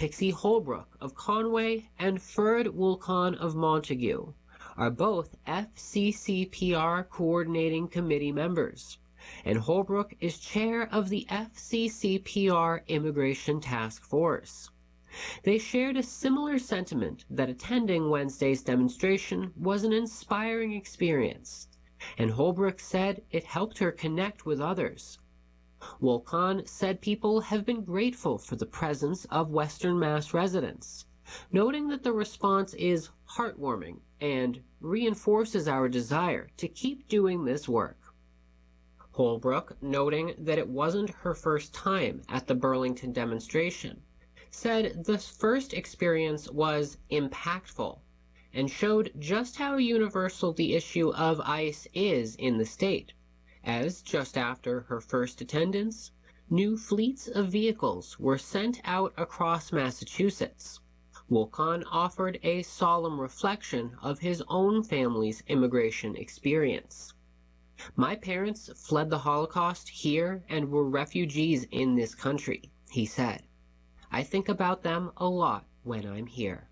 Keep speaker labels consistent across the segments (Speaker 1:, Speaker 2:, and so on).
Speaker 1: Pixie Holbrook of Conway and Ferd Woolcon of Montague are both FCCPR Coordinating Committee members, and Holbrook is chair of the FCCPR Immigration Task Force. They shared a similar sentiment that attending Wednesday's demonstration was an inspiring experience, and Holbrook said it helped her connect with others. Woolcon said people have been grateful for the presence of Western Mass residents, noting that the response is heartwarming and reinforces our desire to keep doing this work. Holbrook, noting that it wasn't her first time at the Burlington demonstration, said the first experience was impactful and showed just how universal the issue of ICE is in the state, as just after her first attendance, new fleets of vehicles were sent out across Massachusetts. Woolcon offered a solemn reflection of his own family's immigration experience. "My parents fled the Holocaust here and were refugees in this country," he said. "I think about them a lot when I'm here."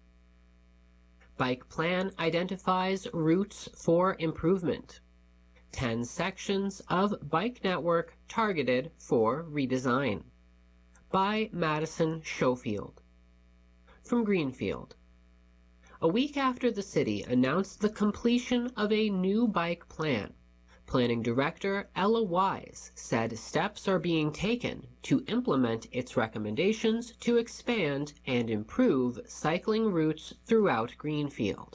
Speaker 1: Bike plan identifies routes for improvement. 10 sections of bike network targeted for redesign. By Madison Schofield. From Greenfield. A week after the city announced the completion of a new bike plan, Planning Director Ella Wise said steps are being taken to implement its recommendations to expand and improve cycling routes throughout Greenfield.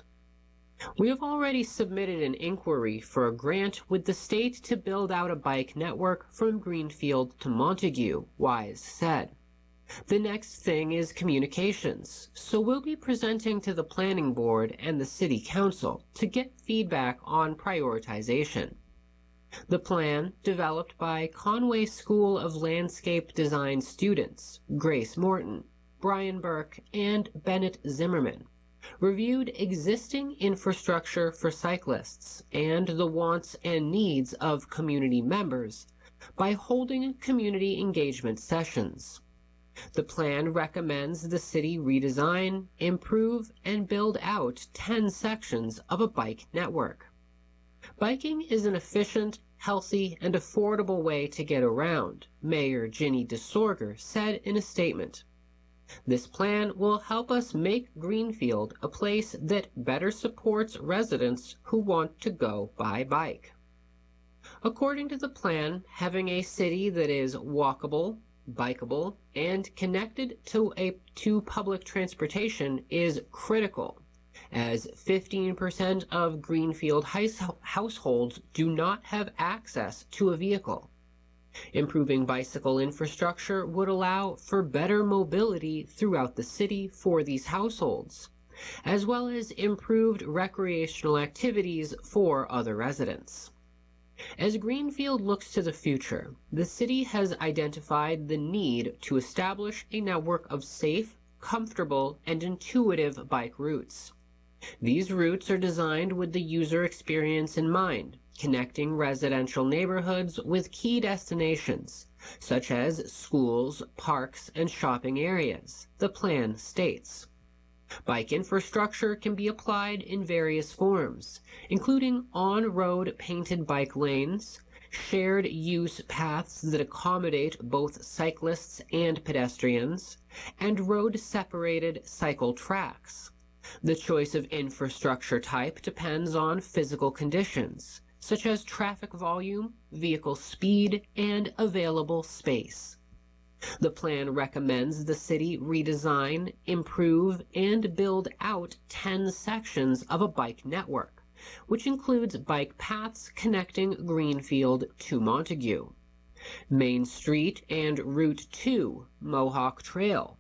Speaker 1: "We have already submitted an inquiry for a grant with the state to build out a bike network from Greenfield to Montague," Wise said. "The next thing is communications, so we'll be presenting to the planning board and the city council to get feedback on prioritization." The plan, developed by Conway School of Landscape Design students Grace Morton, Brian Burke, and Bennett Zimmerman, reviewed existing infrastructure for cyclists and the wants and needs of community members by holding community engagement sessions. The plan recommends the city redesign, improve, and build out 10 sections of a bike network. "Biking is an efficient, healthy, and affordable way to get around," Mayor Ginny DeSorger said in a statement. "This plan will help us make Greenfield a place that better supports residents who want to go by bike." According to the plan, having a city that is walkable, bikeable, and connected to public transportation is critical, as 15% of Greenfield households do not have access to a vehicle. Improving bicycle infrastructure would allow for better mobility throughout the city for these households, as well as improved recreational activities for other residents. As Greenfield looks to the future, the city has identified the need to establish a network of safe, comfortable, and intuitive bike routes. These routes are designed with the user experience in mind, connecting residential neighborhoods with key destinations, such as schools, parks, and shopping areas, the plan states. Bike infrastructure can be applied in various forms, including on-road painted bike lanes, shared use paths that accommodate both cyclists and pedestrians, and road-separated cycle tracks. The choice of infrastructure type depends on physical conditions, such as traffic volume, vehicle speed, and available space. The plan recommends the city redesign, improve, and build out 10 sections of a bike network, which includes bike paths connecting Greenfield to Montague, Main Street and Route 2, Mohawk Trail.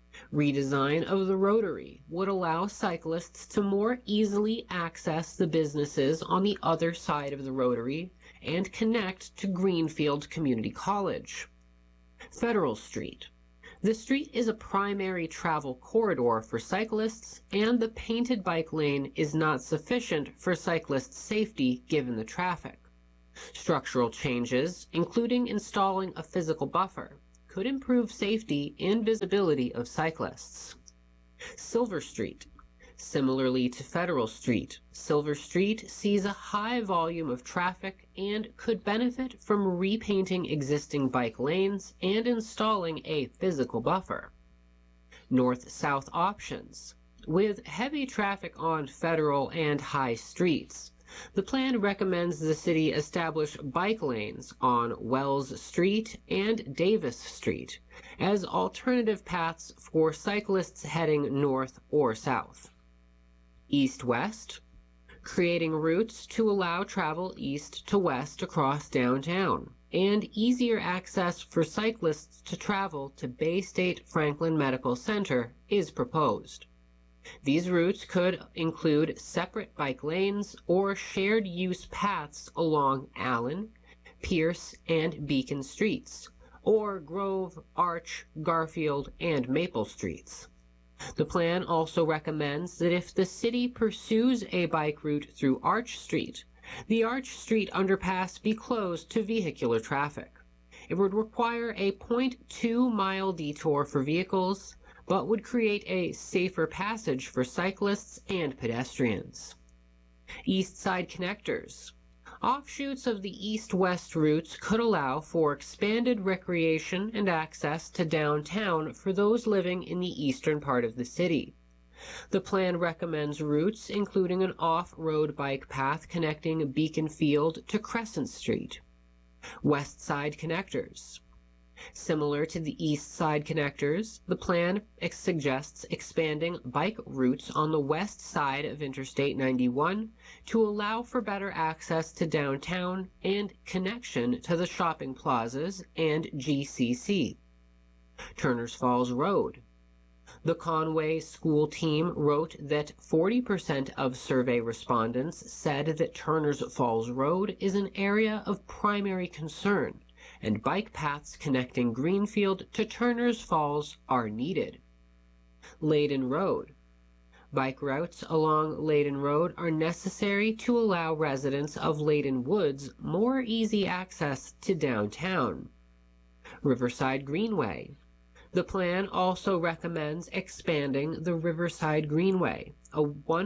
Speaker 1: Redesign of the Rotary would allow cyclists to more easily access the businesses on the other side of the Rotary and connect to Greenfield Community College. Federal Street. The street is a primary travel corridor for cyclists, and the painted bike lane is not sufficient for cyclist safety given the traffic. Structural changes, including installing a physical buffer, could improve safety and visibility of cyclists. Silver Street. Similarly to Federal Street, Silver Street sees a high volume of traffic and could benefit from repainting existing bike lanes and installing a physical buffer. North-south options. With heavy traffic on Federal and High Streets, the plan recommends the city establish bike lanes on Wells Street and Davis Street as alternative paths for cyclists heading north or south. East-west, creating routes to allow travel east to west across downtown, and easier access for cyclists to travel to Bay State Franklin Medical Center is proposed. These routes could include separate bike lanes or shared use paths along Allen, Pierce, and Beacon Streets, or Grove, Arch, Garfield, and Maple Streets. The plan also recommends that if the city pursues a bike route through Arch Street, the Arch Street underpass be closed to vehicular traffic. It would require a 0.2-mile detour for vehicles, but would create a safer passage for cyclists and pedestrians. East Side Connectors. Offshoots of the east-west routes could allow for expanded recreation and access to downtown for those living in the eastern part of the city. The plan recommends routes including an off-road bike path connecting Beacon Field to Crescent Street. West Side Connectors. Similar to the East Side Connectors, the plan suggests expanding bike routes on the west side of Interstate 91 to allow for better access to downtown and connection to the shopping plazas and GCC. Turners Falls Road. The Conway school team wrote that 40% of survey respondents said that Turners Falls Road is an area of primary concern, and bike paths connecting Greenfield to Turners Falls are needed. Leyden Road. Bike routes along Leyden Road are necessary to allow residents of Leyden Woods more easy access to downtown. Riverside Greenway. The plan also recommends expanding the Riverside Greenway, a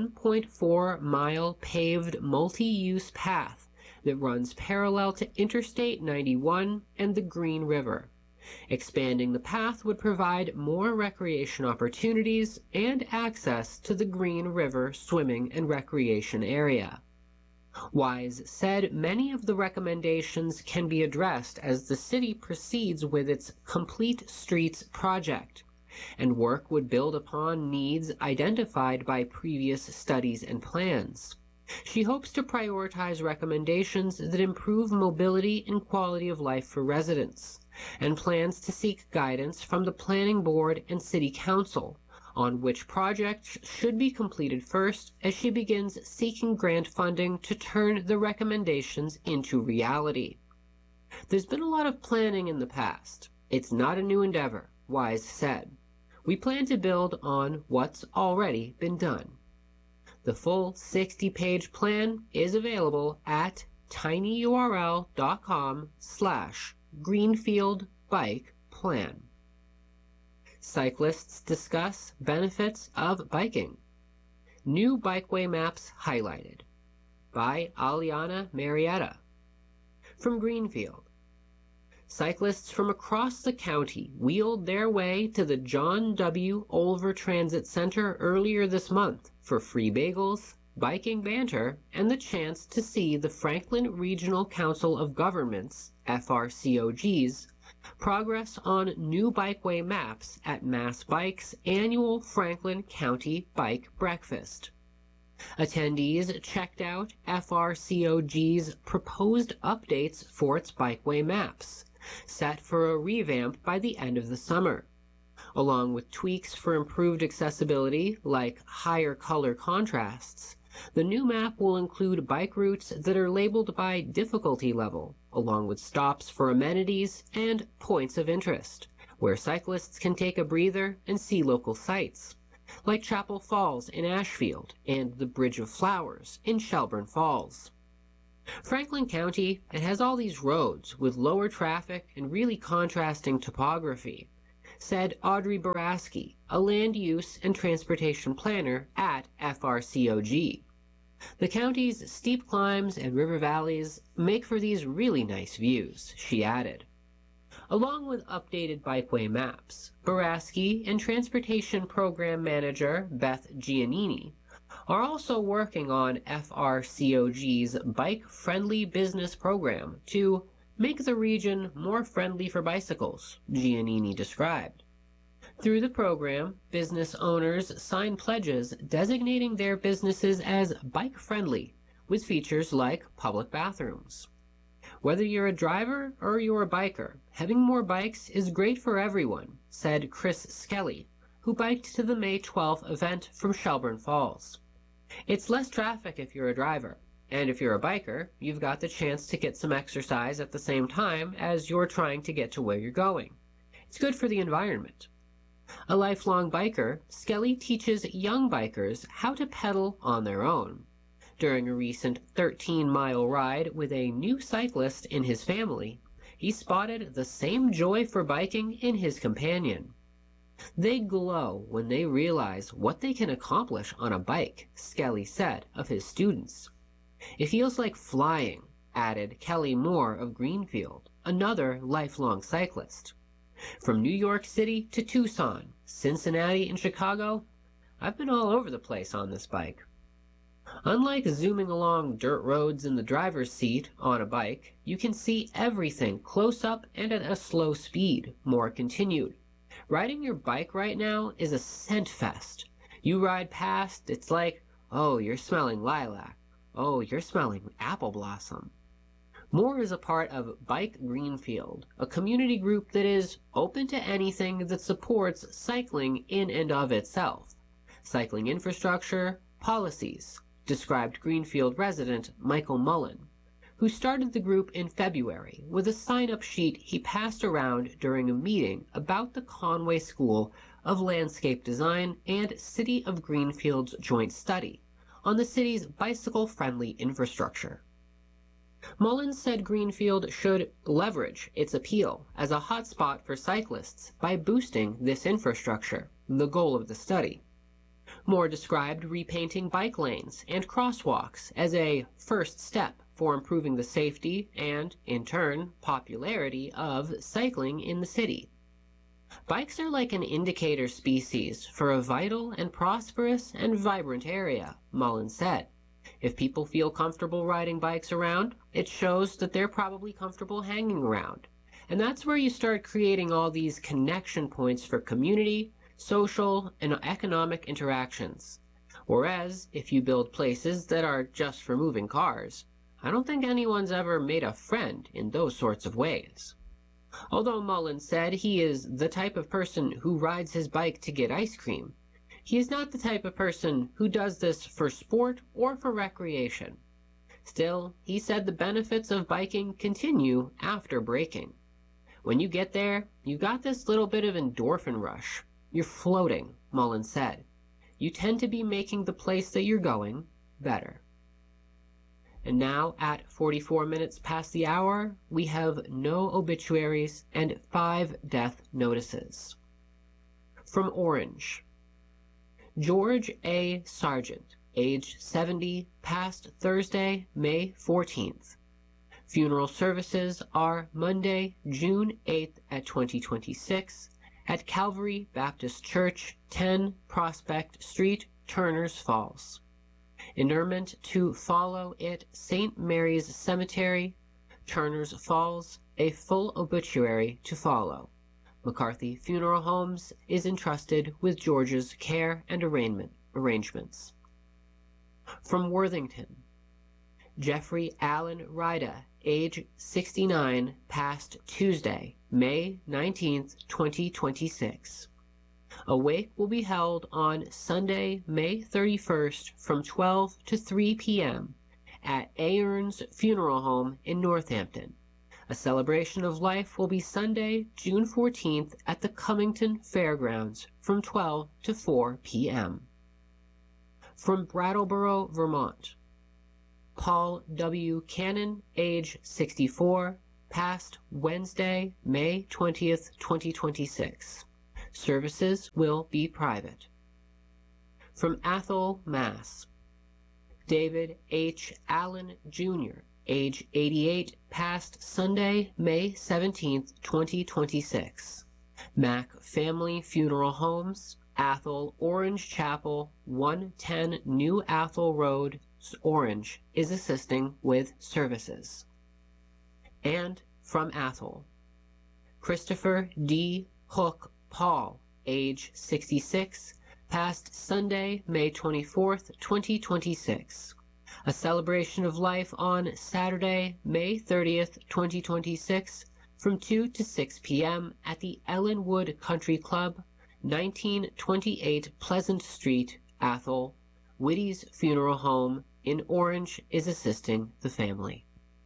Speaker 1: 1.4-mile paved multi-use path that runs parallel to Interstate 91 and the Green River. Expanding the path would provide more recreation opportunities and access to the Green River swimming and recreation area. Wise said many of the recommendations can be addressed as the city proceeds with its Complete Streets project, and work would build upon needs identified by previous studies and plans. She hopes to prioritize recommendations that improve mobility and quality of life for residents, and plans to seek guidance from the Planning Board and City Council on which projects should be completed first as she begins seeking grant funding to turn the recommendations into reality. There's been a lot of planning in the past. It's not a new endeavor, Wise said. We plan to build on what's already been done. The full 60-page plan is available at tinyurl.com/greenfieldbikeplan. Cyclists discuss benefits of biking. New bikeway maps highlighted. By Aliana Marietta. From Greenfield. Cyclists from across the county wheeled their way to the John W. Olver Transit Center earlier this month for free bagels, biking banter, and the chance to see the Franklin Regional Council of Governments, FRCOG's, progress on new bikeway maps at Mass Bike's annual Franklin County Bike Breakfast. Attendees checked out FRCOG's proposed updates for its bikeway maps, set for a revamp by the end of the summer, along with tweaks for improved accessibility like higher color contrasts. The new map will include bike routes that are labeled by difficulty level, along with stops for amenities and points of interest, where cyclists can take a breather and see local sights, like Chapel Falls in Ashfield and the Bridge of Flowers in Shelburne Falls. Franklin County, it has all these roads with lower traffic and really contrasting topography, said Audrey Baraski, a land use and transportation planner at FRCOG. The county's steep climbs and river valleys make for these really nice views, she added. Along with updated bikeway maps, Baraski and Transportation Program Manager Beth Giannini are also working on FRCOG's Bike-Friendly Business Program to make the region more friendly for bicycles, Giannini described. Through the program, business owners sign pledges designating their businesses as bike-friendly, with features like public bathrooms. Whether you're a driver or you're a biker, having more bikes is great for everyone, said Chris Skelly, who biked to the May 12th event from Shelburne Falls. It's less traffic if you're a driver, and if you're a biker, you've got the chance to get some exercise at the same time as you're trying to get to where you're going. It's good for the environment. A lifelong biker, Skelly teaches young bikers how to pedal on their own. During a recent 13-mile ride with a new cyclist in his family, he spotted the same joy for biking in his companion. They glow when they realize what they can accomplish on a bike, Skelly said of his students. It feels like flying, added Kelly Moore of Greenfield, another lifelong cyclist. From New York City to Tucson, Cincinnati, and Chicago, I've been all over the place on this bike. Unlike zooming along dirt roads in the driver's seat on a bike, you can see everything close up and at a slow speed, Moore continued. Riding your bike right now is a scent fest. You ride past, it's like, oh, you're smelling lilac. Oh, you're smelling apple blossom. Moore is a part of Bike Greenfield, a community group that is open to anything that supports cycling in and of itself. Cycling infrastructure, policies, described Greenfield resident Michael Mullen, who started the group in February with a sign-up sheet he passed around during a meeting about the Conway School of Landscape Design and City of Greenfield's joint study on the city's bicycle-friendly infrastructure. Mullen said Greenfield should leverage its appeal as a hotspot for cyclists by boosting this infrastructure, the goal of the study. Moore described repainting bike lanes and crosswalks as a first step for improving the safety and, in turn, popularity of cycling in the city. Bikes are like an indicator species for a vital and prosperous and vibrant area, Mullen said. If people feel comfortable riding bikes around, it shows that they're probably comfortable hanging around. And that's where you start creating all these connection points for community, social, and economic interactions. Whereas, if you build places that are just for moving cars, I don't think anyone's ever made a friend in those sorts of ways. Although Mullen said he is the type of person who rides his bike to get ice cream, he is not the type of person who does this for sport or for recreation. Still, he said the benefits of biking continue after braking. When you get there, you got this little bit of endorphin rush. You're floating, Mullen said. You tend to be making the place that you're going better. And now, at 44 minutes past the hour, we have no obituaries and 5 death notices. From Orange, George A. Sargent, age 70, passed Thursday, May 14th. Funeral services are Monday, June 8th at 2026 at Calvary Baptist Church, 10 Prospect Street, Turners Falls. Interment to follow at St. Mary's Cemetery, Turners Falls, a full obituary to follow. McCarthy Funeral Homes is entrusted with George's care and arrangements. From Worthington, Jeffrey Allen Ryda, age 69, passed Tuesday, May 19th, 2026. A wake will be held on Sunday, May 31st from 12 to 3 p.m. at Aarons Funeral Home in Northampton. A celebration of life will be Sunday, June 14th at the Cummington Fairgrounds from 12 to 4 p.m. From Brattleboro, Vermont, Paul W. Cannon, age 64, passed Wednesday, May 20th, 2026. Services will be private. From Athol, Mass. David H. Allen, Jr., age 88, passed Sunday, May 17th, 2026. Mack Family Funeral Homes, Athol, Orange Chapel, 110 New Athol Road, Orange, is assisting with services. And from Athol, Christopher D. Hook Paul, age 66, passed Sunday, May 24th, 2026. A celebration of life on Saturday, May 30th, 2026, from 2 to 6 p.m. at the Ellenwood Country Club, 1928 Pleasant Street, Athol. Whitty's Funeral Home in Orange is assisting the family.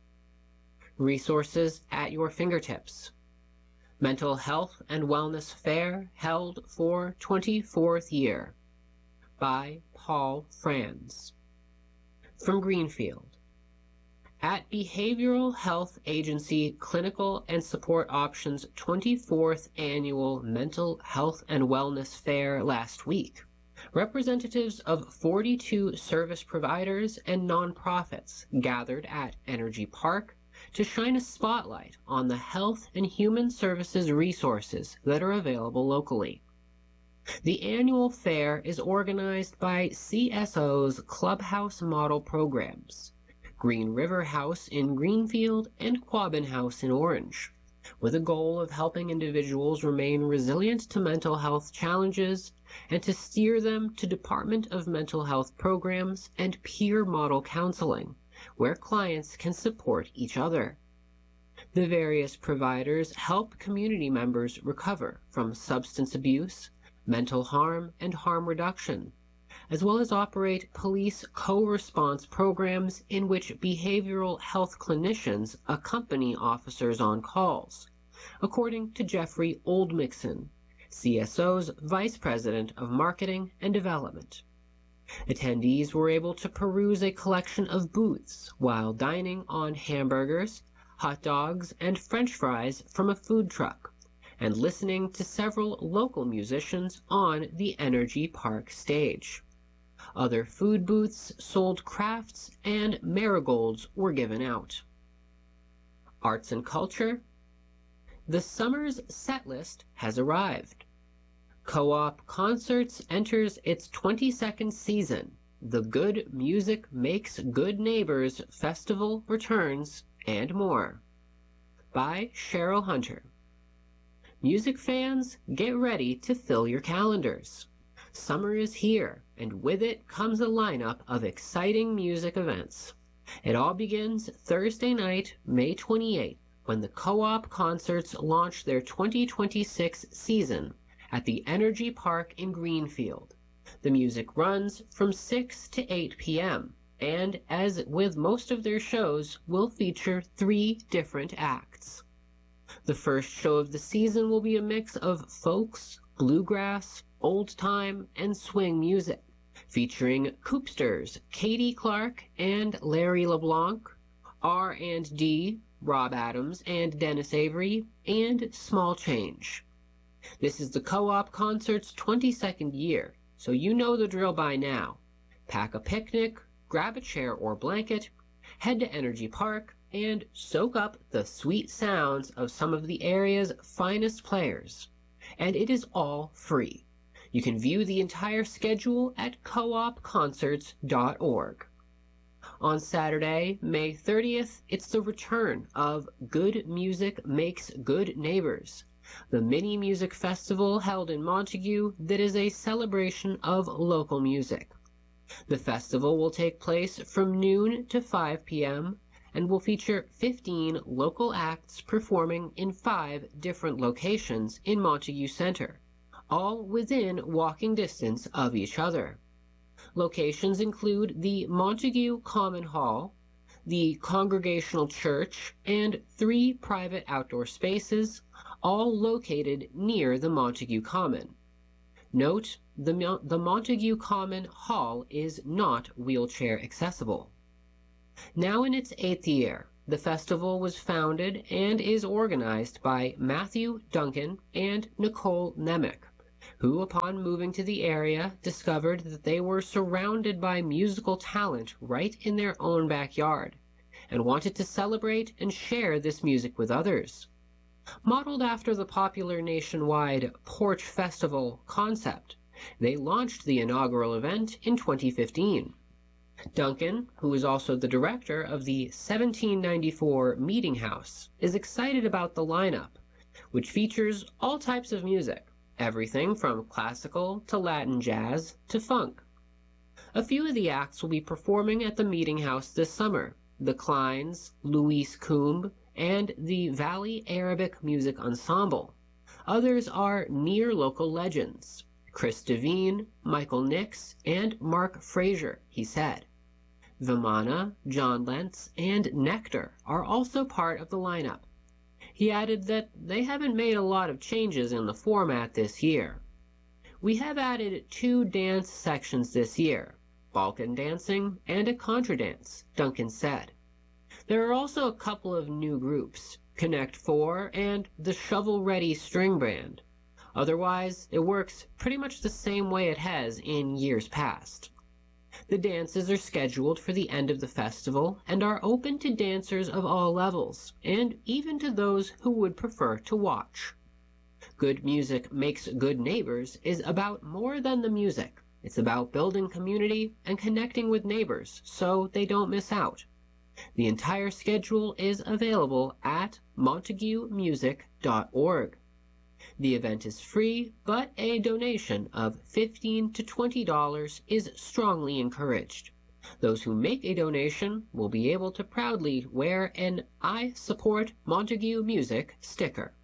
Speaker 1: Resources at your fingertips. Mental Health and Wellness Fair held for 24th year by Paul Franz. From Greenfield. At Behavioral Health Agency Clinical and Support Options 24th Annual Mental Health and Wellness Fair last week, representatives of 42 service providers and nonprofits gathered at Energy Park to shine a spotlight on the health and human services resources that are available locally. The annual fair is organized by CSO's Clubhouse Model Programs, Green River House in Greenfield and Quabbin House in Orange, with a goal of helping individuals remain resilient to mental health challenges and to steer them to Department of Mental Health programs and peer model counseling, where clients can support each other. The various providers help community members recover from substance abuse, mental harm, and harm reduction, as well as operate police co-response programs in which behavioral health clinicians accompany officers on calls, according to Jeffrey Oldmixon, CSO's Vice President of Marketing and Development. Attendees were able to peruse a collection of booths while dining on hamburgers, hot dogs, and French fries from a food truck, and listening to several local musicians on the Energy Park stage. Other food booths sold crafts and marigolds were given out. Arts and culture. The summer's set list has arrived. Co-op Concerts enters its 22nd season. The Good Music Makes Good Neighbors Festival returns, and more. By Cheryl Hunter. Music fans, get ready to fill your calendars. Summer is here, and with it comes a lineup of exciting music events. It all begins Thursday night, May 28th, when the Co-op Concerts launch their 2026 season at the Energy Park in Greenfield. The music runs from 6 to 8 p.m., and as with most of their shows, will feature 3 different acts. The first show of the season will be a mix of folks, bluegrass, old time, and swing music, featuring Coopsters, Katie Clark and Larry LeBlanc, R&D, Rob Adams and Dennis Avery, and Small Change. This is the Co-op Concert's 22nd year, so you know the drill by now. Pack a picnic, grab a chair or blanket, head to Energy Park, and soak up the sweet sounds of some of the area's finest players. And it is all free. You can view the entire schedule at coopconcerts.org. On Saturday, May 30th, it's the return of Good Music Makes Good Neighbors, the mini music festival held in Montague that is a celebration of local music. The festival will take place from noon to 5 p.m. and will feature 15 local acts performing in 5 different locations in Montague Center, all within walking distance of each other. Locations include the Montague Common Hall, the Congregational Church, and 3 private outdoor spaces, all located near the Montague Common. Note, the Montague Common Hall is not wheelchair accessible. Now in its 8th year, the festival was founded and is organized by Matthew Duncan and Nicole Nemec, who upon moving to the area discovered that they were surrounded by musical talent right in their own backyard, and wanted to celebrate and share this music with others. Modeled after the popular nationwide Porch Festival concept, they launched the inaugural event in 2015. Duncan, who is also the director of the 1794 Meeting House, is excited about the lineup, which features all types of music, everything from classical to Latin jazz to funk. A few of the acts will be performing at the Meeting House this summer: the Kleins, Luis Coombe, and the Valley Arabic Music Ensemble. Others are near local legends: Chris Devine, Michael Nix, and Mark Frazier, he said. Vimana, John Lentz, and Nectar are also part of the lineup. He added that they haven't made a lot of changes in the format this year. We have added 2 dance sections this year, Balkan dancing and a contra dance, Duncan said. There are also a couple of new groups, Connect 4 and the Shovel Ready String Band. Otherwise, it works pretty much the same way it has in years past. The dances are scheduled for the end of the festival and are open to dancers of all levels, and even to those who would prefer to watch. Good Music Makes Good Neighbors is about more than the music. It's about building community and connecting with neighbors so they don't miss out. The entire schedule is available at montaguemusic.org. The event is free, but a donation of $15 to $20 is strongly encouraged. Those who make a donation will be able to proudly wear an I Support Montague Music sticker.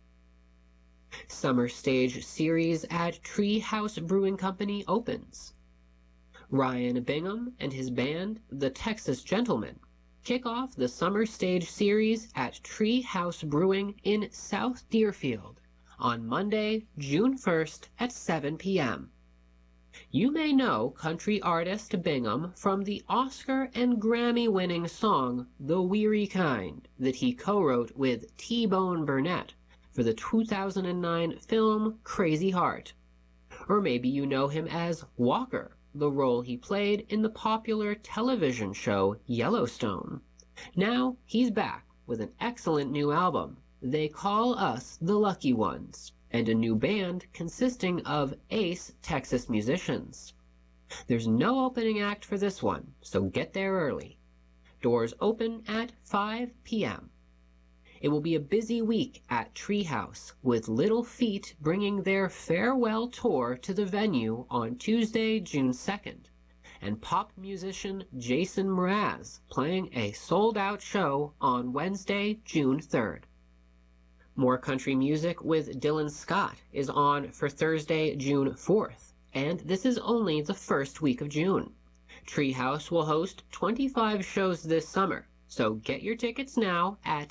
Speaker 1: Summer Stage Series at Tree House Brewing Company opens. Ryan Bingham and his band, the Texas Gentlemen, kick off the Summer Stage Series at Tree House Brewing in South Deerfield on Monday, June 1st at 7 p.m. You may know country artist Bingham from the Oscar and Grammy-winning song The Weary Kind that he co-wrote with T-Bone Burnett for the 2009 film Crazy Heart. Or maybe you know him as Walker, the role he played in the popular television show Yellowstone. Now he's back with an excellent new album, They Call Us the Lucky Ones, and a new band consisting of ace Texas musicians. There's no opening act for this one, so get there early. Doors open at 5 p.m. It will be a busy week at Treehouse, with Little Feat bringing their farewell tour to the venue on Tuesday, June 2nd, and pop musician Jason Mraz playing a sold-out show on Wednesday, June 3rd. More country music with Dylan Scott is on for Thursday, June 4th, and this is only the first week of June. Treehouse will host 25 shows this summer, so get your tickets now at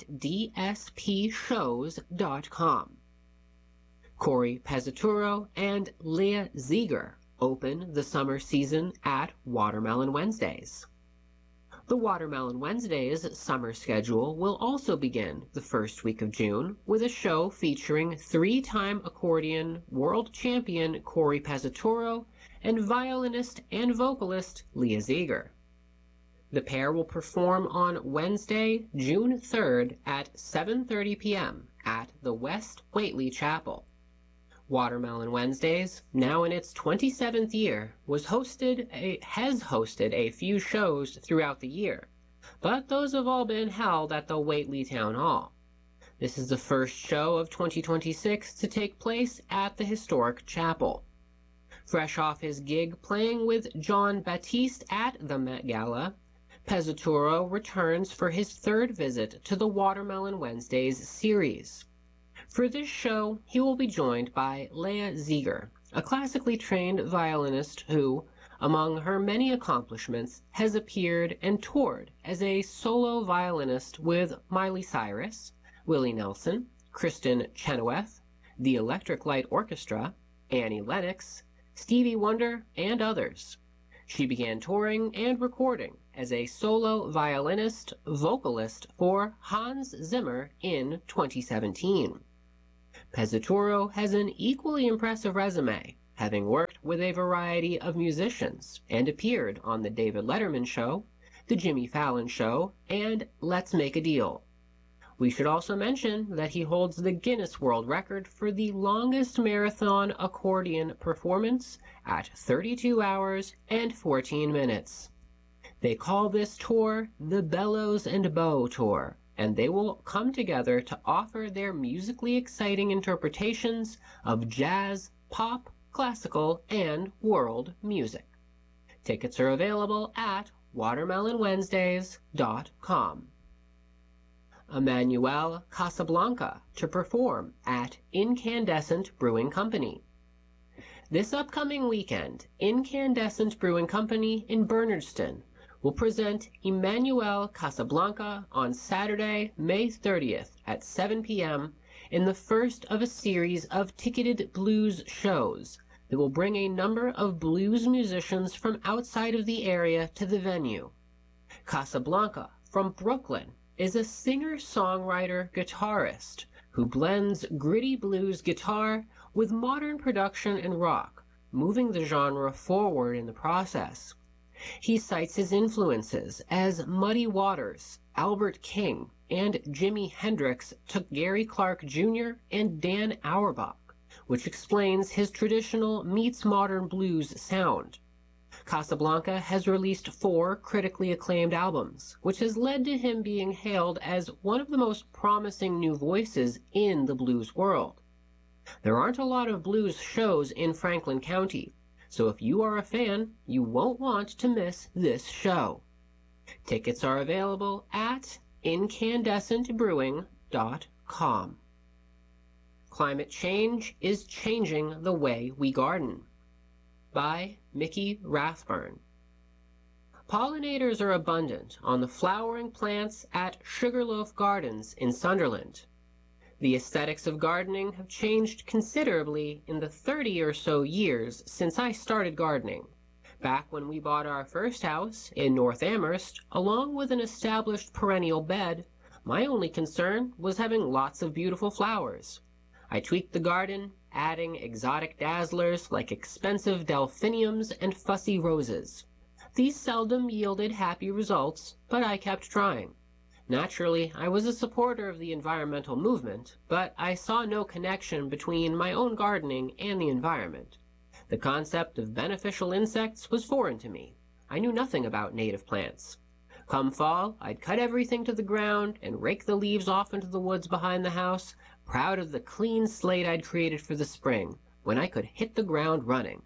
Speaker 1: dspshows.com. Corey Pezzaturo and Leah Ziegler open the summer season at Watermelon Wednesdays. The Watermelon Wednesdays summer schedule will also begin the first week of June with a show featuring 3-time accordion world champion Corey Pezzaturo and violinist and vocalist Leah Ziegler. The pair will perform on Wednesday, June 3rd at 7:30 p.m. at the West Whately Chapel. Watermelon Wednesdays, now in its 27th year, has hosted a few shows throughout the year, but those have all been held at the Whately Town Hall. This is the first show of 2026 to take place at the historic chapel. Fresh off his gig playing with Jon Batiste at the Met Gala, Pezzaturo returns for his 3rd visit to the Watermelon Wednesdays series. For this show, he will be joined by Leah Ziegler, a classically trained violinist who, among her many accomplishments, has appeared and toured as a solo violinist with Miley Cyrus, Willie Nelson, Kristen Chenoweth, the Electric Light Orchestra, Annie Lennox, Stevie Wonder, and others. She began touring and recording as a solo violinist, vocalist for Hans Zimmer in 2017. Pezzaturo has an equally impressive resume, having worked with a variety of musicians and appeared on The David Letterman Show, The Jimmy Fallon Show, and Let's Make a Deal. We should also mention that he holds the Guinness World Record for the longest marathon accordion performance at 32 hours and 14 minutes. They call this tour the Bellows and Bow Tour, and they will come together to offer their musically exciting interpretations of jazz, pop, classical, and world music. Tickets are available at watermelonwednesdays.com. Emmanuel Casablanca to perform at Incandescent Brewing Company. This upcoming weekend, Incandescent Brewing Company in Bernardston will present Emmanuel Casablanca on Saturday, May 30th at 7 p.m. in the first of a series of ticketed blues shows that will bring a number of blues musicians from outside of the area to the venue. Casablanca, from Brooklyn, is a singer-songwriter-guitarist who blends gritty blues guitar with modern production and rock, moving the genre forward in the process. He cites his influences as Muddy Waters, Albert King, and Jimi Hendrix took Gary Clark Jr. and Dan Auerbach, which explains his traditional meets modern blues sound. Casablanca has released 4 critically acclaimed albums, which has led to him being hailed as one of the most promising new voices in the blues world. There aren't a lot of blues shows in Franklin County, so if you are a fan, you won't want to miss this show. Tickets are available at incandescentbrewing.com. Climate change is changing the way we garden. By Mickey Rathburn. Pollinators are abundant on the flowering plants at Sugarloaf Gardens in Sunderland. The aesthetics of gardening have changed considerably in the 30 or so years since I started gardening. Back when we bought our first house in North Amherst, along with an established perennial bed, my only concern was having lots of beautiful flowers. I tweaked the garden, adding exotic dazzlers like expensive delphiniums and fussy roses. These seldom yielded happy results, but I kept trying. Naturally, I was a supporter of the environmental movement, but I saw no connection between my own gardening and the environment. The concept of beneficial insects was foreign to me. I knew nothing about native plants. Come fall, I'd cut everything to the ground and rake the leaves off into the woods behind the house, proud of the clean slate I'd created for the spring, when I could hit the ground running.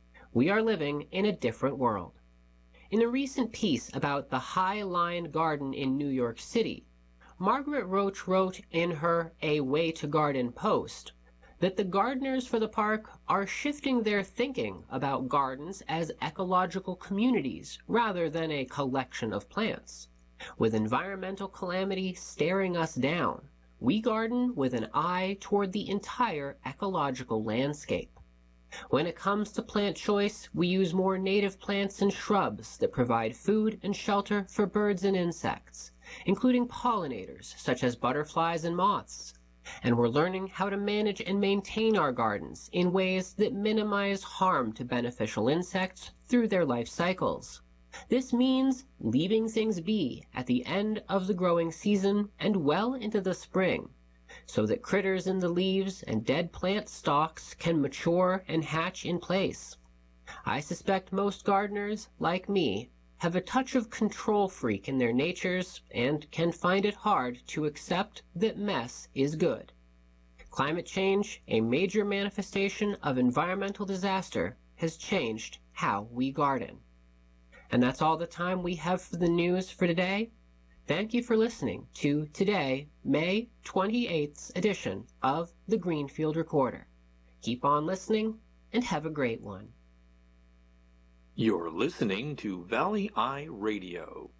Speaker 1: We are living in a different world. In a recent piece about the High Line Garden in New York City, Margaret Roach wrote in her A Way to Garden post that the gardeners for the park are shifting their thinking about gardens as ecological communities rather than a collection of plants. With environmental calamity staring us down, we garden with an eye toward the entire ecological landscape. When it comes to plant choice, we use more native plants and shrubs that provide food and shelter for birds and insects, including pollinators such as butterflies and moths. And we're learning how to manage and maintain our gardens in ways that minimize harm to beneficial insects through their life cycles. This means leaving things be at the end of the growing season and well into the spring, so that critters in the leaves and dead plant stalks can mature and hatch in place. I suspect most gardeners, like me, have a touch of control freak in their natures and can find it hard to accept that mess is good. Climate change, a major manifestation of environmental disaster, has changed how we garden. And that's all the time we have for the news for today. Thank you for listening to today, May 28th edition of the Greenfield Recorder. Keep on listening and have a great one.
Speaker 2: You're listening to Valley Eye Radio.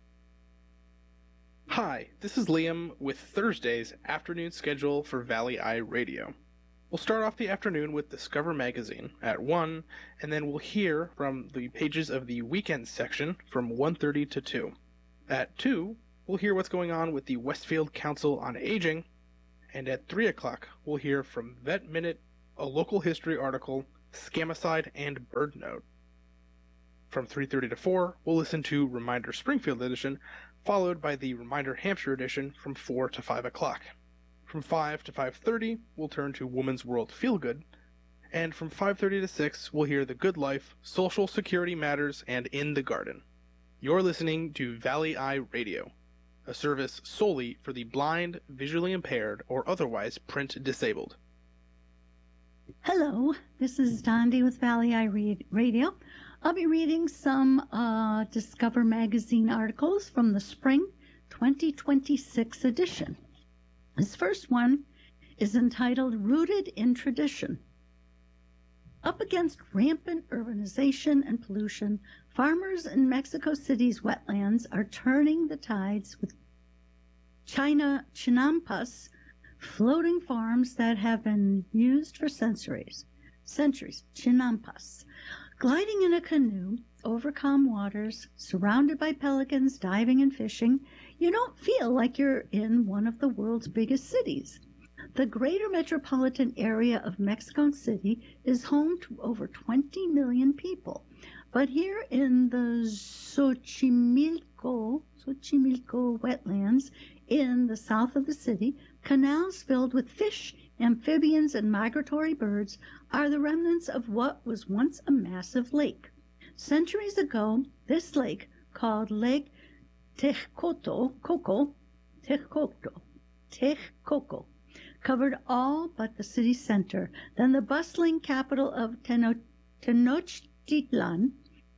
Speaker 3: Hi, this is Liam with Thursday's afternoon schedule for Valley Eye Radio. We'll start off the afternoon with Discover Magazine at 1, and then we'll hear from the pages of the weekend section from 1:30 to 2. At 2, we'll hear what's going on with the Westfield Council on Aging, and at 3 o'clock, we'll hear from Vet Minute, a local history article, Scamicide, and Bird Note. From 3:30 to 4, we'll listen to Reminder Springfield Edition, followed by the Reminder Hampshire Edition from 4 to 5 o'clock. From 5 to 5:30, we'll turn to Woman's World Feel Good, and from 5:30 to 6, we'll hear The Good Life, Social Security Matters, and In the Garden. You're listening to Valley Eye Radio, a service solely for the blind, visually impaired, or otherwise print disabled.
Speaker 4: Hello, this is Dondi with Valley Eye Radio. I'll be reading some Discover Magazine articles from the spring 2026 edition. This first one is entitled Rooted in Tradition. Up against rampant urbanization and pollution, farmers in Mexico City's wetlands are turning the tides with chinampas, floating farms that have been used for centuries. Chinampas. Gliding in a canoe over calm waters, surrounded by pelicans diving and fishing, you don't feel like you're in one of the world's biggest cities. The greater metropolitan area of Mexico City is home to over 20 million people. But here in the Xochimilco wetlands in the south of the city, canals filled with fish, amphibians, and migratory birds are the remnants of what was once a massive lake. Centuries ago, this lake, called Lake Texcoco, covered all but the city center, then the bustling capital of Tenochtitlan.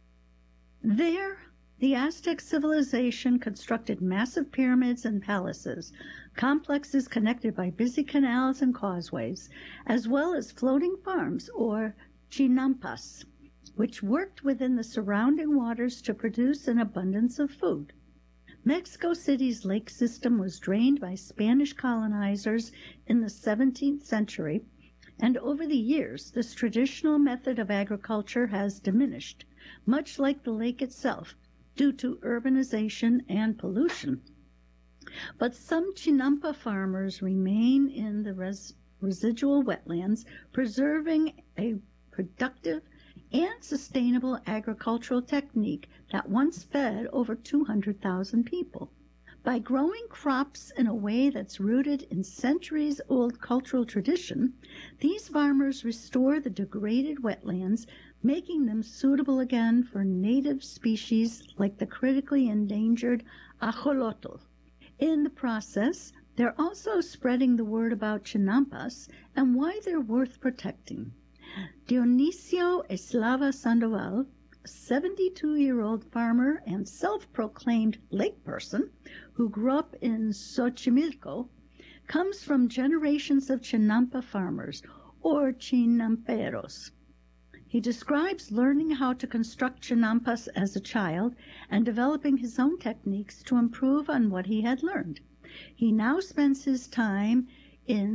Speaker 4: There, the Aztec civilization constructed massive pyramids and palaces, complexes connected by busy canals and causeways, as well as floating farms, or chinampas, which worked within the surrounding waters to produce an abundance of food. Mexico City's lake system was drained by Spanish colonizers in the 17th century, and over the years, this traditional method of agriculture has diminished, much like the lake itself, due to urbanization and pollution. But some chinampa farmers remain in the residual wetlands, preserving a productive and sustainable agricultural technique that once fed over 200,000 people. By growing crops in a way that's rooted in centuries-old cultural tradition, these farmers restore the degraded wetlands, making them suitable again for native species like the critically endangered ajolotl. In the process, they're also spreading the word about chinampas and why they're worth protecting. Dionisio Eslava Sandoval, a 72-year-old farmer and self-proclaimed lake person who grew up in Xochimilco, comes from generations of chinampa farmers, or chinamperos. He describes learning how to construct chinampas as a child and developing his own techniques to improve on what he had learned. He now spends his time in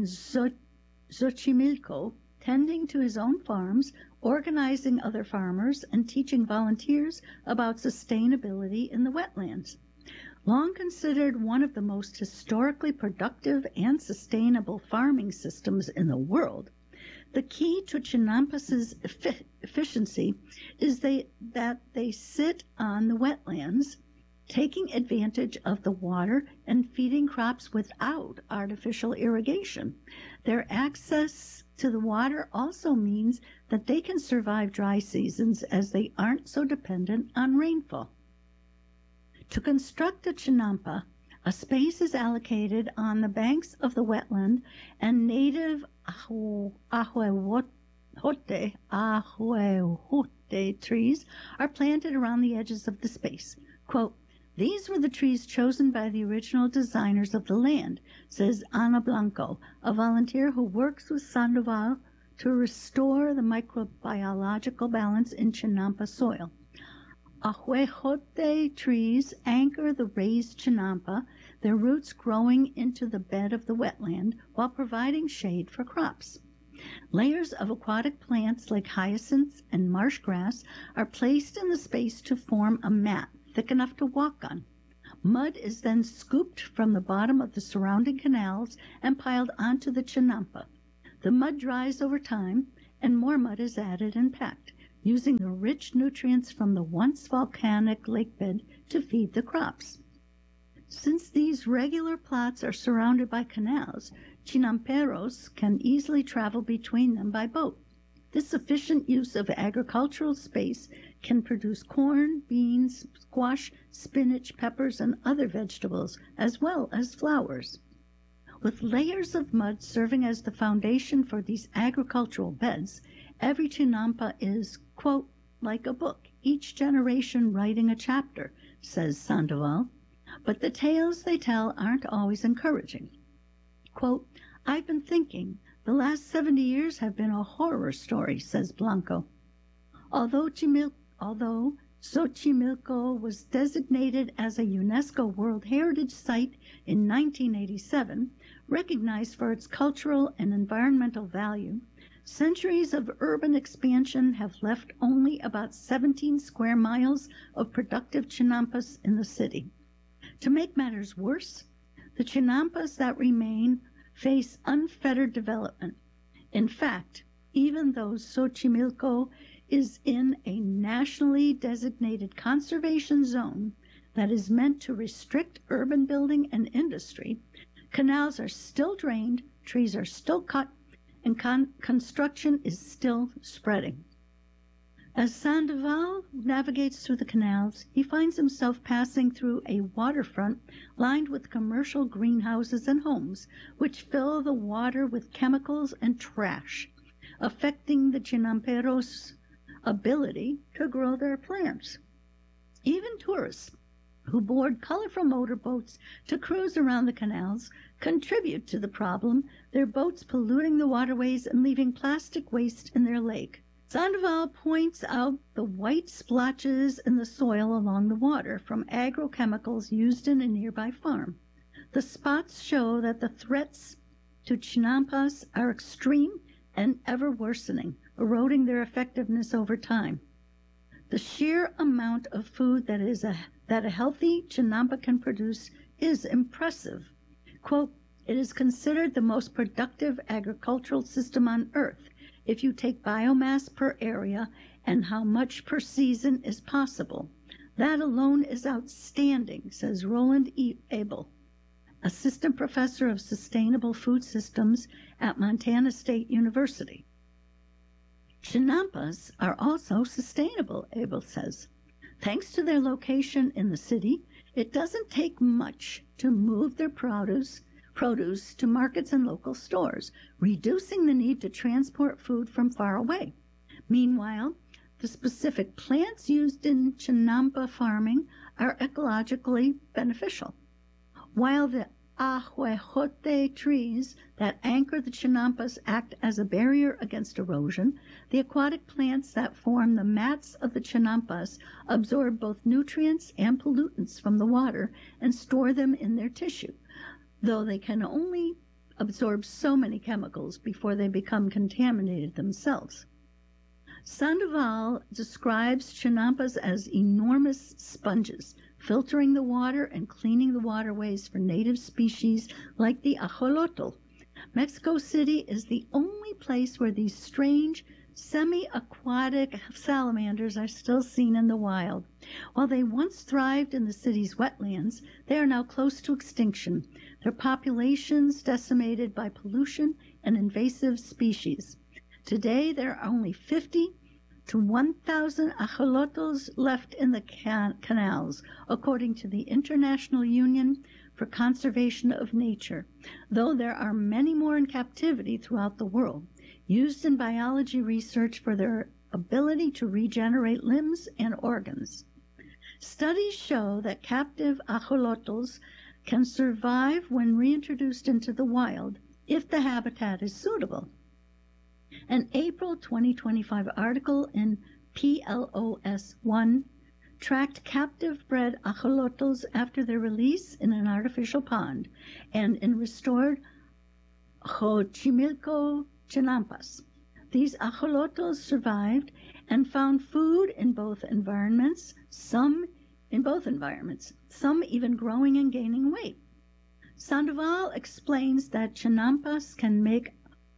Speaker 4: Xochimilco tending to his own farms, organizing other farmers, and teaching volunteers about sustainability in the wetlands. Long considered one of the most historically productive and sustainable farming systems in the world, the key to chinampas' efficiency is that they sit on the wetlands, taking advantage of the water and feeding crops without artificial irrigation. Their access to the water also means that they can survive dry seasons as they aren't so dependent on rainfall. To construct a chinampa, a space is allocated on the banks of the wetland, and native ahuehuete trees are planted around the edges of the space. Quote, "These were the trees chosen by the original designers of the land," says Ana Blanco, a volunteer who works with Sandoval to restore the microbiological balance in chinampa soil. Ahuejote trees anchor the raised chinampa, their roots growing into the bed of the wetland while providing shade for crops. Layers of aquatic plants like hyacinths and marsh grass are placed in the space to form a mat thick enough to walk on. Mud is then scooped from the bottom of the surrounding canals and piled onto the chinampa. The mud dries over time, and more mud is added and packed, using the rich nutrients from the once volcanic lakebed to feed the crops. Since these regular plots are surrounded by canals, chinamperos can easily travel between them by boat. This efficient use of agricultural space can produce corn, beans, squash, spinach, peppers, and other vegetables, as well as flowers. With layers of mud serving as the foundation for these agricultural beds, every chinampa is, quote, like a book, each generation writing a chapter, says Sandoval. But the tales they tell aren't always encouraging. Quote, I've been thinking, the last 70 years have been a horror story, says Blanco. Although Xochimilco was designated as a UNESCO World Heritage Site in 1987, recognized for its cultural and environmental value, centuries of urban expansion have left only about 17 square miles of productive chinampas in the city. To make matters worse, the chinampas that remain face unfettered development. In fact, even though Xochimilco is in a nationally designated conservation zone that is meant to restrict urban building and industry, canals are still drained, trees are still cut, and construction is still spreading. As Sandoval navigates through the canals, he finds himself passing through a waterfront lined with commercial greenhouses and homes, which fill the water with chemicals and trash, affecting the chinamperos' ability to grow their plants. Even tourists who board colorful motorboats to cruise around the canals contribute to the problem, their boats polluting the waterways and leaving plastic waste in their lake. Sandoval points out the white splotches in the soil along the water from agrochemicals used in a nearby farm. The spots show that the threats to chinampas are extreme and ever worsening, eroding their effectiveness over time. The sheer amount of food that a healthy chinampa can produce is impressive. Quote, it is considered the most productive agricultural system on Earth if you take biomass per area and how much per season is possible. That alone is outstanding, says Roland E. Abel, assistant professor of sustainable food systems at Montana State University. Chinampas are also sustainable, Abel says. Thanks to their location in the city, it doesn't take much to move their produce to markets and local stores, reducing the need to transport food from far away. Meanwhile, the specific plants used in chinampa farming are ecologically beneficial. While the ahuejote trees that anchor the chinampas act as a barrier against erosion, the aquatic plants that form the mats of the chinampas absorb both nutrients and pollutants from the water and store them in their tissue, though they can only absorb so many chemicals before they become contaminated themselves. Sandoval describes chinampas as enormous sponges, filtering the water and cleaning the waterways for native species like the ajolotl. Mexico City is the only place where these strange, semi-aquatic salamanders are still seen in the wild. While they once thrived in the city's wetlands, they are now close to extinction, their populations decimated by pollution and invasive species. Today, there are only 50 to 1,000 ajolotls left in the canals, according to the International Union for Conservation of Nature, though there are many more in captivity throughout the world, used in biology research for their ability to regenerate limbs and organs. Studies show that captive ajolotls can survive when reintroduced into the wild if the habitat is suitable. An April 2025 article in PLOS One tracked captive-bred ajolotls after their release in an artificial pond and in restored Xochimilco chinampas. These ajolotls survived and found food in both environments, some even growing and gaining weight. Sandoval explains that chinampas can make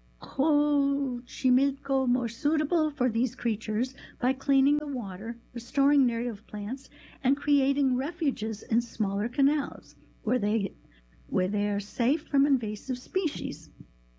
Speaker 4: Xochimilco more suitable for these creatures by cleaning the water, restoring native plants, and creating refuges in smaller canals where they are safe from invasive species.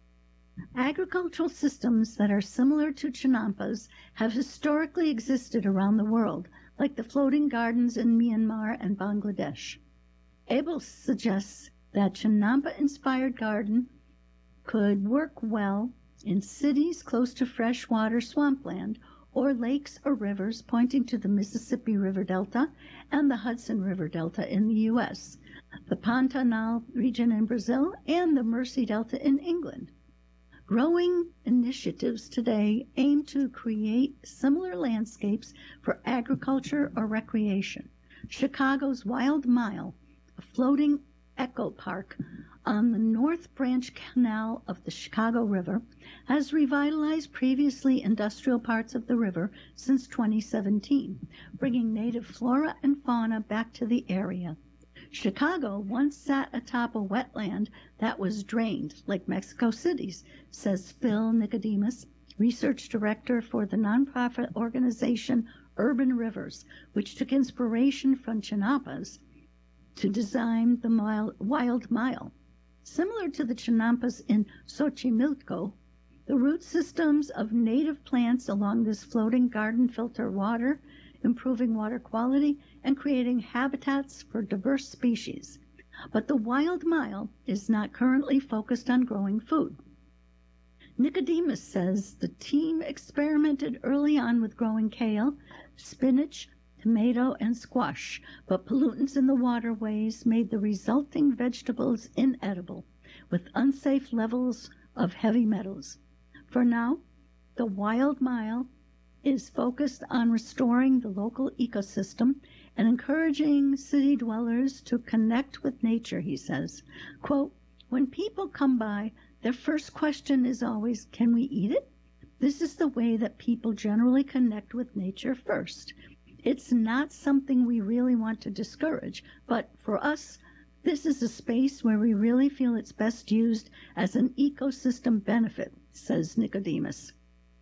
Speaker 4: Agricultural systems that are similar to chinampas have historically existed around the world, like the floating gardens in Myanmar and Bangladesh. Abel suggests that chinampa-inspired garden could work well in cities close to freshwater swampland or lakes or rivers pointing to the Mississippi River Delta and the Hudson River Delta in the U.S., the Pantanal region in Brazil, and the Mersey Delta in England. Growing initiatives today aim to create similar landscapes for agriculture or recreation. Chicago's Wild Mile, a floating eco park on the North Branch Canal of the Chicago River, has revitalized previously industrial parts of the river since 2017, bringing native flora and fauna back to the area. Chicago once sat atop a wetland that was drained, like Mexico City's, says Phil Nicodemus, research director for the nonprofit organization Urban Rivers, which took inspiration from chinampas to design the Wild Mile. Similar to the chinampas in Xochimilco, the root systems of native plants along this floating garden filter water, improving water quality, and creating habitats for diverse species. But the Wild Mile is not currently focused on growing food. Nicodemus says the team experimented early on with growing kale, spinach, tomato, and squash, but pollutants in the waterways made the resulting vegetables inedible, with unsafe levels of heavy metals. For now, the Wild Mile is focused on restoring the local ecosystem and encouraging city dwellers to connect with nature, he says. Quote, "When people come by, their first question is always, can we eat it? This is the way that people generally connect with nature first. It's not something we really want to discourage, but for us, this is a space where we really feel it's best used as an ecosystem benefit," says Nicodemus.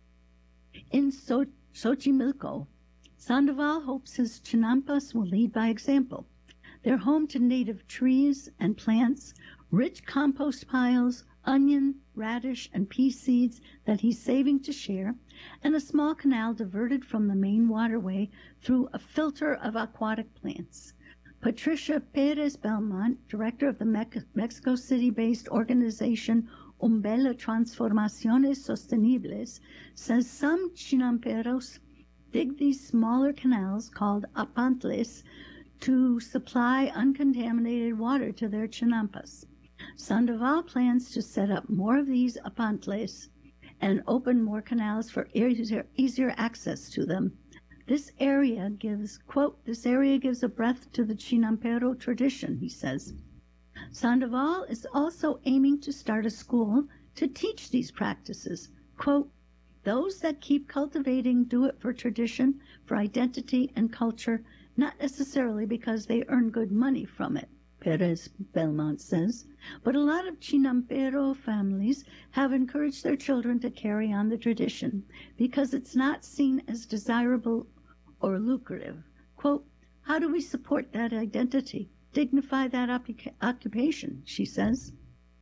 Speaker 4: In Xochimilco, Sandoval hopes his chinampas will lead by example. They're home to native trees and plants, rich compost piles, onion, radish, and pea seeds that he's saving to share, and a small canal diverted from the main waterway through a filter of aquatic plants. Patricia Perez Belmont, director of the Mexico City-based organization Umbela Transformaciones Sostenibles, says some chinamperos dig these smaller canals called apantles to supply uncontaminated water to their chinampas. Sandoval plans to set up more of these apantles and open more canals for easier access to them. This area gives, quote, "This area gives a breath to the chinampero tradition," he says. Sandoval is also aiming to start a school to teach these practices. Quote, "Those that keep cultivating do it for tradition, for identity and culture, not necessarily because they earn good money from it," Perez Belmont says. But a lot of chinampero families have encouraged their children to carry on the tradition because it's not seen as desirable or lucrative. Quote, "How do we support that identity, dignify that occupation?" she says.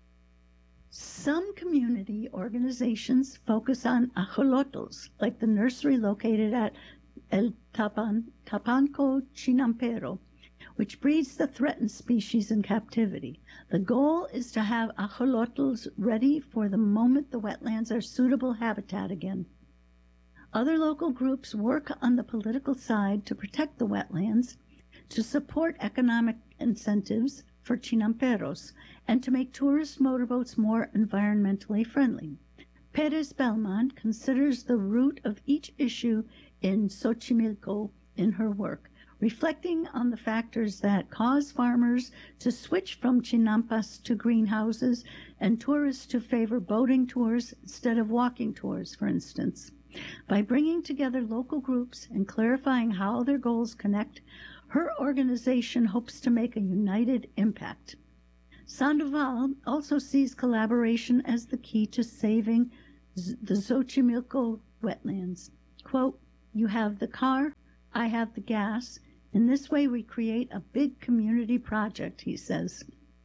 Speaker 4: Some community organizations focus on ajolotls, like the nursery located at El Tapanco Chinampero, which breeds the threatened species in captivity. The goal is to have ajolotls ready for the moment the wetlands are suitable habitat again. Other local groups work on the political side to protect the wetlands, to support economic incentives for chinamperos, and to make tourist motorboats more environmentally friendly. Perez Belmont considers the root of each issue in Xochimilco in her work, reflecting on the factors that cause farmers to switch from chinampas to greenhouses and tourists to favor boating tours instead of walking tours, for instance. By bringing together local groups and clarifying how their goals connect, her organization hopes to make a united impact. Sandoval also sees collaboration as the key to saving the Xochimilco wetlands. Quote, "You have the car, I have the gas. In this way we create a big community project," he says.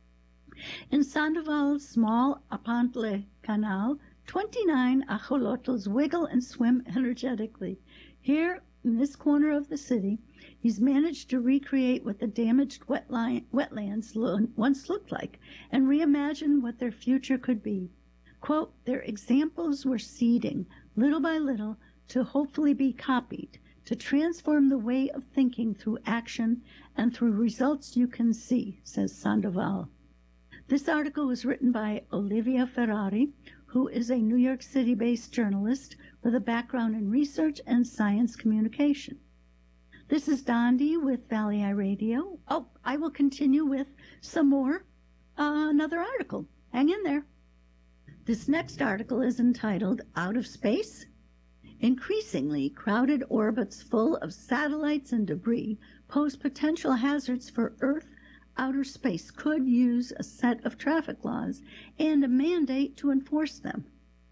Speaker 4: In Sandoval's small Apantle Canal, 29 ajolotls wiggle and swim energetically. Here, in this corner of the city, he's managed to recreate what the damaged wetlands once looked like and reimagine what their future could be. Quote, "Their examples were seeding, little by little, to hopefully be copied, to transform the way of thinking through action and through results you can see," says Sandoval. This article was written by Olivia Ferrari, who is a New York City-based journalist with a background in research and science communication. This is Dondi with Valley Eye Radio. Oh, I will continue with some more, another article. Hang in there. This next article is entitled Out of Space? Increasingly crowded orbits full of satellites and debris pose potential hazards for Earth. Outer space could use a set of traffic laws and a mandate to enforce them.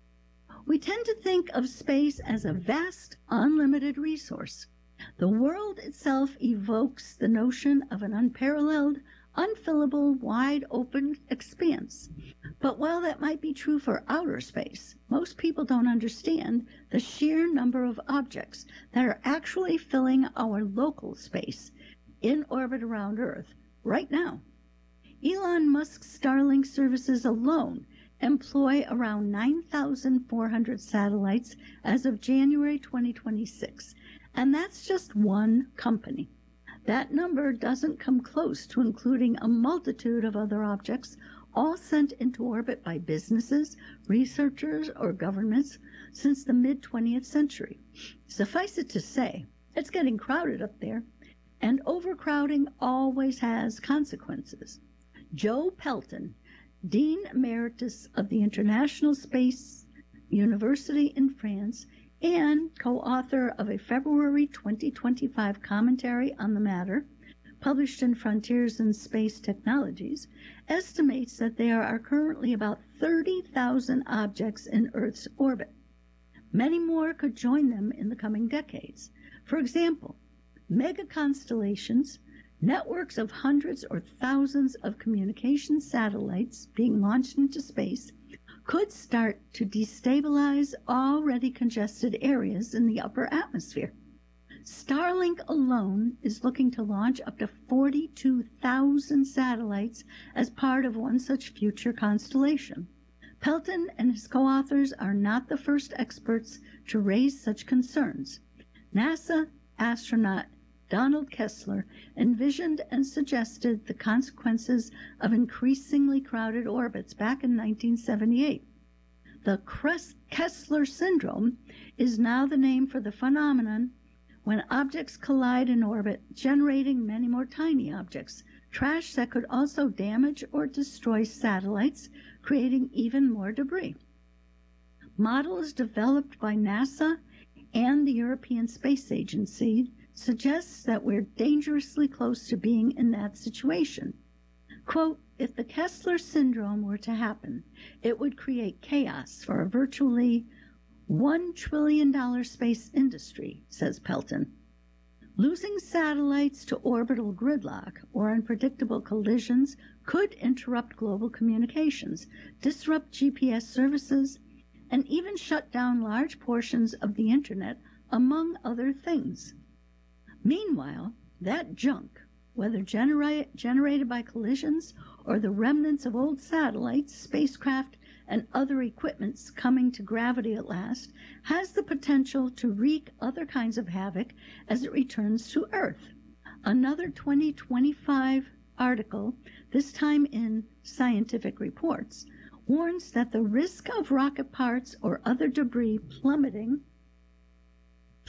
Speaker 4: We tend to think of space as a vast, unlimited resource. The world itself evokes the notion of an unparalleled, unfillable, wide-open expanse. But while that might be true for outer space, most people don't understand the sheer number of objects that are actually filling our local space in orbit around Earth right now. Elon Musk's Starlink services alone employ around 9,400 satellites as of January 2026, and that's just one company. That number doesn't come close to including a multitude of other objects, all sent into orbit by businesses, researchers, or governments since the mid-20th century. Suffice it to say, it's getting crowded up there, and overcrowding always has consequences. Joe Pelton, Dean Emeritus of the International Space University in France and co-author of a February 2025 commentary on the matter, published in Frontiers in Space Technologies, estimates that there are currently about 30,000 objects in Earth's orbit. Many more could join them in the coming decades. For example, mega constellations, networks of hundreds or thousands of communication satellites being launched into space could start to destabilize already congested areas in the upper atmosphere. Starlink alone is looking to launch up to 42,000 satellites as part of one such future constellation. Pelton and his co-authors are not the first experts to raise such concerns. NASA astronaut Donald Kessler envisioned and suggested the consequences of increasingly crowded orbits back in 1978. The Kessler syndrome is now the name for the phenomenon when objects collide in orbit, generating many more tiny objects, trash that could also damage or destroy satellites, creating even more debris. Models developed by NASA and the European Space Agency suggests that we're dangerously close to being in that situation. Quote, "If the Kessler syndrome were to happen, it would create chaos for a virtually $1 trillion space industry," says Pelton. Losing satellites to orbital gridlock or unpredictable collisions could interrupt global communications, disrupt GPS services, and even shut down large portions of the internet, among other things. Meanwhile, that junk, whether generated by collisions or the remnants of old satellites, spacecraft, and other equipments coming to gravity at last, has the potential to wreak other kinds of havoc as it returns to Earth. Another 2025 article, this time in Scientific Reports, warns that the risk of rocket parts or other debris plummeting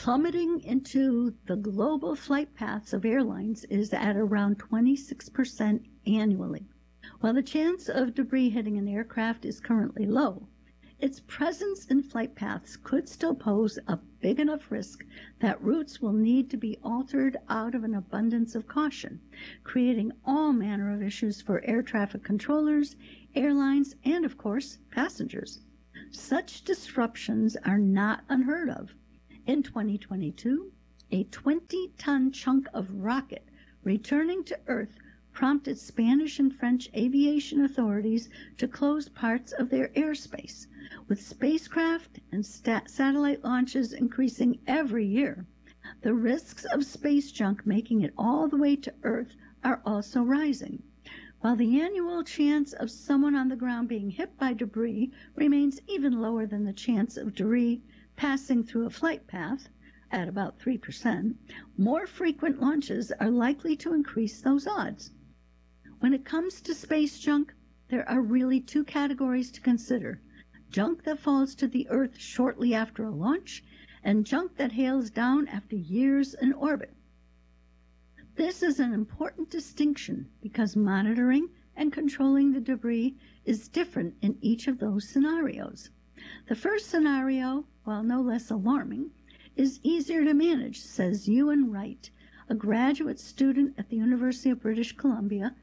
Speaker 4: plummeting into the global flight paths of airlines is at around 26% annually. While the chance of debris hitting an aircraft is currently low, its presence in flight paths could still pose a big enough risk that routes will need to be altered out of an abundance of caution, creating all manner of issues for air traffic controllers, airlines, and, of course, passengers. Such disruptions are not unheard of. In 2022, a 20-ton chunk of rocket returning to Earth prompted Spanish and French aviation authorities to close parts of their airspace. With spacecraft and satellite launches increasing every year, the risks of space junk making it all the way to Earth are also rising. While the annual chance of someone on the ground being hit by debris remains even lower than the chance of debris passing through a flight path, at about 3%, more frequent launches are likely to increase those odds. When it comes to space junk, there are really two categories to consider: junk that falls to the Earth shortly after a launch, and junk that hails down after years in orbit. This is an important distinction because monitoring and controlling the debris is different in each of those scenarios. The first scenario, while no less alarming, is easier to manage, says Ewan Wright, a graduate student at the University of British Columbia,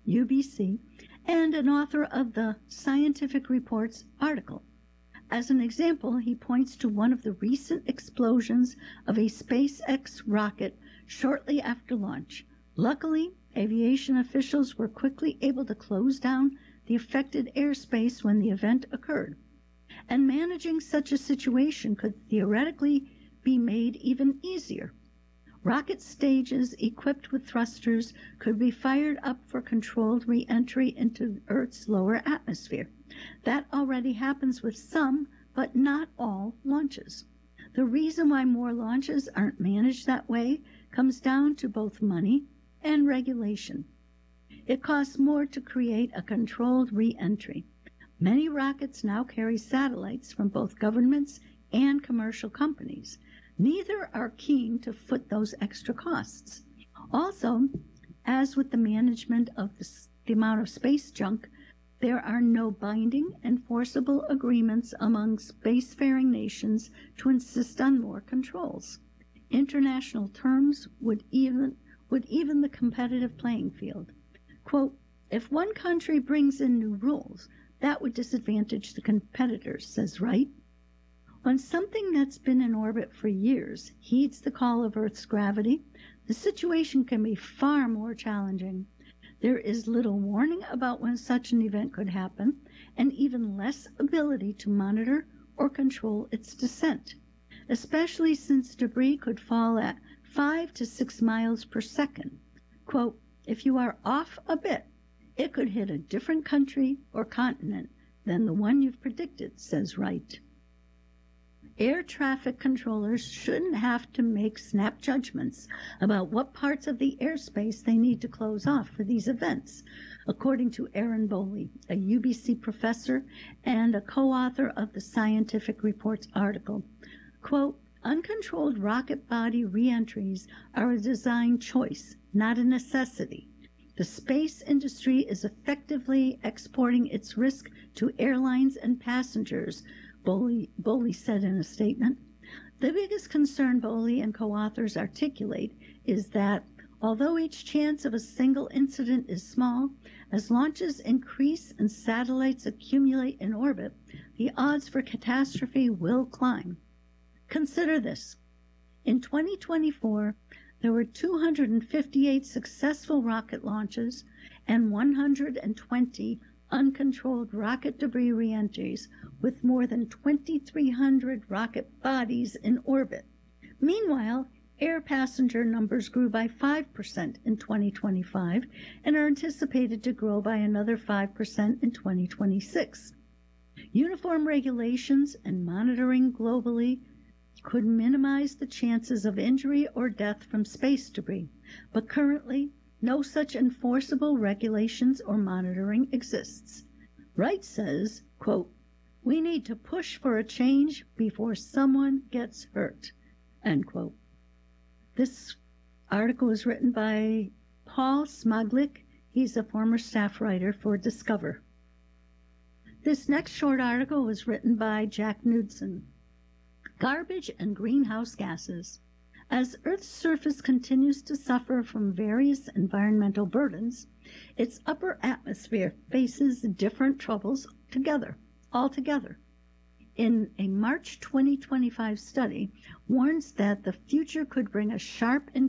Speaker 4: UBC, and an author of the Scientific Reports article. As an example, he points to one of the recent explosions of a SpaceX rocket shortly after launch. Luckily, aviation officials were quickly able to close down the affected airspace when the event occurred. And managing such a situation could theoretically be made even easier. Rocket stages equipped with thrusters could be fired up for controlled re-entry into Earth's lower atmosphere. That already happens with some, but not all, launches. The reason why more launches aren't managed that way comes down to both money and regulation. It costs more to create a controlled re-entry. Many rockets now carry satellites from both governments and commercial companies. Neither are keen to foot those extra costs. Also, as with the management of the amount of space junk, there are no binding enforceable agreements among spacefaring nations to insist on more controls. International terms would even the competitive playing field. Quote, if one country brings in new rules, that would disadvantage the competitors, says Wright. When something that's been in orbit for years heeds the call of Earth's gravity, the situation can be far more challenging. There is little warning about when such an event could happen, and even less ability to monitor or control its descent, especially since debris could fall at 5 to 6 miles per second. Quote, if you are off a bit, it could hit a different country or continent than the one you've predicted, says Wright. Air traffic controllers shouldn't have to make snap judgments about what parts of the airspace they need to close off for these events, according to Aaron Boley, a UBC professor and a co-author of the Scientific Reports article. Quote, uncontrolled rocket body reentries are a design choice, not a necessity. The space industry is effectively exporting its risk to airlines and passengers, Boley said in a statement. The biggest concern Boley and co-authors articulate is that, although each chance of a single incident is small, as launches increase and satellites accumulate in orbit, the odds for catastrophe will climb. Consider this. In 2024, there were 258 successful rocket launches and 120 uncontrolled rocket debris reentries, with more than 2,300 rocket bodies in orbit. Meanwhile, air passenger numbers grew by 5% in 2025 and are anticipated to grow by another 5% in 2026. Uniform regulations and monitoring globally could minimize the chances of injury or death from space debris, but currently, no such enforceable regulations or monitoring exists. Wright says, quote, we need to push for a change before someone gets hurt. End quote. This article was written by Paul Smaglik. He's a former staff writer for Discover. This next short article was written by Jack Knudsen. Garbage and greenhouse gases. As Earth's surface continues to suffer from various environmental burdens, its upper atmosphere faces different troubles altogether. In a March 2025 study, warns that the future could bring a sharp